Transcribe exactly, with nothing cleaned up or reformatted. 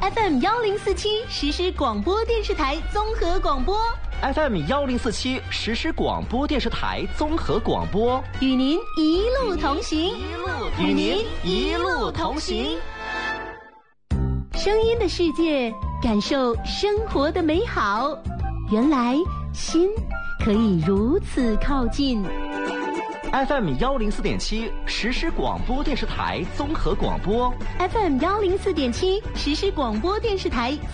F M 幺零四七实时广播电视台综合广播 ，F M 幺零四七实时广播电视台综合广播， 与您一路同行， 与您一路同行。 声音的世界，感受生活的美好。原来心可以如此靠近。 F M 幺零四点七实时广播电视台综合广播 ，F M 幺零四点七实时广播电视台